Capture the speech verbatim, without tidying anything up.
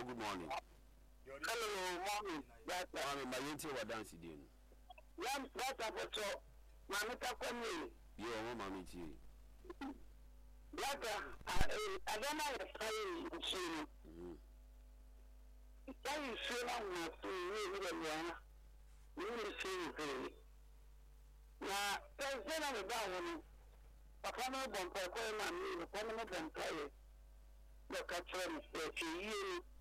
good morning. Hello, mommy. That's Mommy, my auntie was dancing then. Yam, that's a photo. Mammy, Takoni. You are one mommy tea. That's a, I don't know if I am seeing. Why you say I'm not seeing you? You will see you. Now, there's another down. A family bumper, a family bumper, the catcher is a